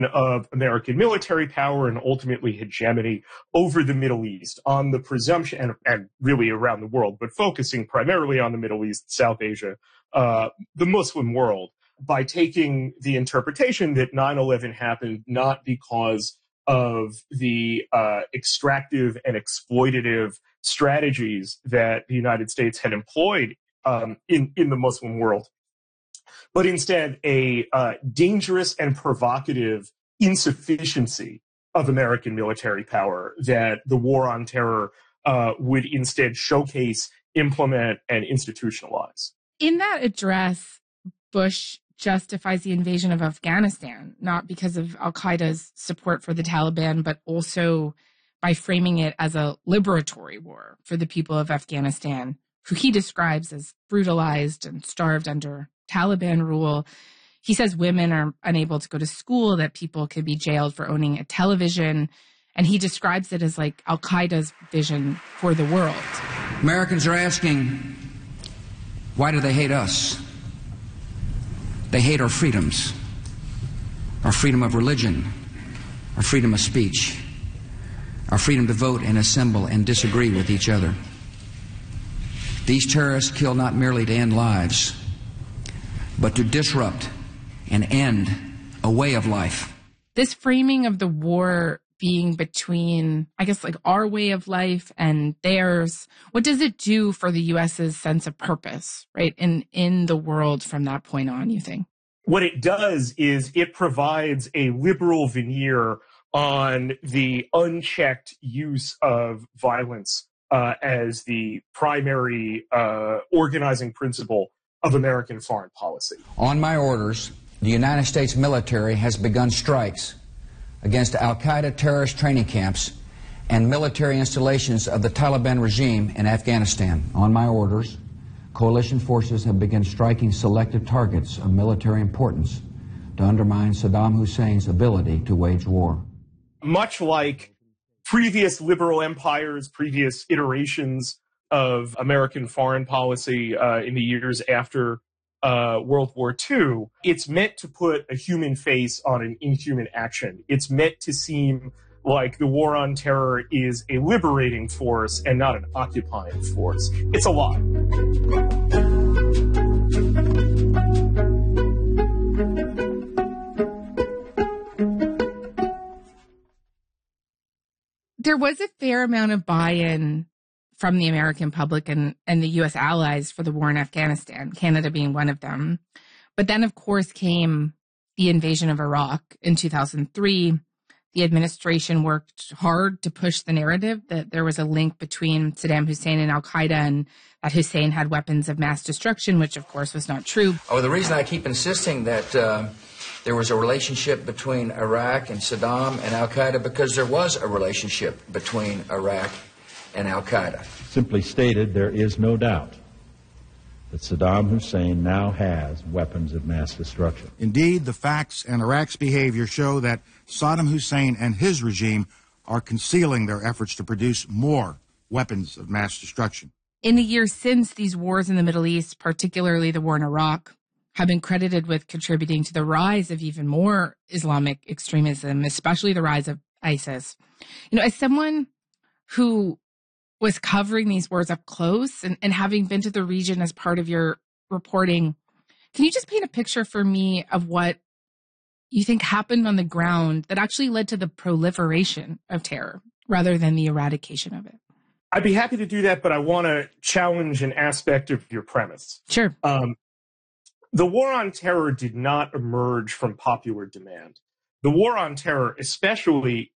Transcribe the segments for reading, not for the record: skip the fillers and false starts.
of American military power and ultimately hegemony over the Middle East on the presumption, and really around the world, but focusing primarily on the Middle East, South Asia, the Muslim world, by taking the interpretation that 9/11 happened not because of the extractive and exploitative strategies that the United States had employed in the Muslim world, but instead a dangerous and provocative insufficiency of American military power that the war on terror would instead showcase, implement, and institutionalize. In that address, Bush justifies the invasion of Afghanistan, not because of al-Qaeda's support for the Taliban, but also by framing it as a liberatory war for the people of Afghanistan, who he describes as brutalized and starved under Taliban rule. He says women are unable to go to school, that people could be jailed for owning a television, and he describes it as like al-Qaeda's vision for the world. Americans are asking, why do they hate us? They hate our freedoms, our freedom of religion, our freedom of speech, our freedom to vote and assemble and disagree with each other. These terrorists kill not merely to end lives, but to disrupt and end a way of life. This framing of the war being between, I guess, like our way of life and theirs, what does it do for the U.S.'s sense of purpose, right, in the world from that point on, you think? What it does is it provides a liberal veneer on the unchecked use of violence as the primary organizing principle of American foreign policy. On my orders, the United States military has begun strikes against al-Qaeda terrorist training camps and military installations of the Taliban regime in Afghanistan. On my orders, coalition forces have begun striking selective targets of military importance to undermine Saddam Hussein's ability to wage war. Much like previous liberal empires, previous iterations of American foreign policy in the years after World War II, it's meant to put a human face on an inhuman action. It's meant to seem like the war on terror is a liberating force and not an occupying force. It's a lie. There was a fair amount of buy-in from the American public and the U.S. allies for the war in Afghanistan, Canada being one of them. But then, of course, came the invasion of Iraq in 2003. The administration worked hard to push the narrative that there was a link between Saddam Hussein and al-Qaeda and that Hussein had weapons of mass destruction, which, of course, was not true. Oh, the reason I keep insisting that there was a relationship between Iraq and Saddam and al-Qaeda, because there was a relationship between Iraq and al-Qaeda. Simply stated, there is no doubt that Saddam Hussein now has weapons of mass destruction. Indeed, the facts and Iraq's behavior show that Saddam Hussein and his regime are concealing their efforts to produce more weapons of mass destruction. In the years since, these wars in the Middle East, particularly the war in Iraq, have been credited with contributing to the rise of even more Islamic extremism, especially the rise of ISIS. You know, as someone who was covering these wars up close and having been to the region as part of your reporting, can you just paint a picture for me of what you think happened on the ground that actually led to the proliferation of terror rather than the eradication of it? I'd be happy to do that, but I want to challenge an aspect of your premise. Sure. The war on terror did not emerge from popular demand. The war on terror, especially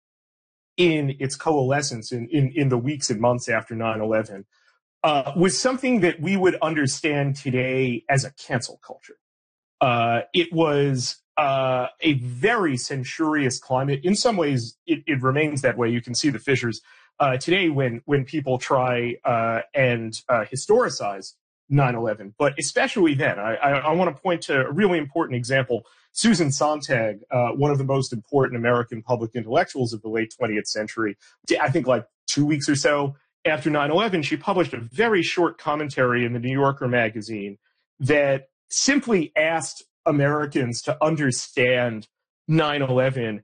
in its coalescence in the weeks and months after 9/11, was something that we would understand today as a cancel culture. It was a very censorious climate. In some ways, it remains that way. You can see the fissures today when people try and historicize 9/11, but especially then. I want to point to a really important example. Susan Sontag, one of the most important American public intellectuals of the late 20th century, I think like 2 weeks or so after 9/11, she published a very short commentary in the New Yorker magazine that simply asked Americans to understand 9/11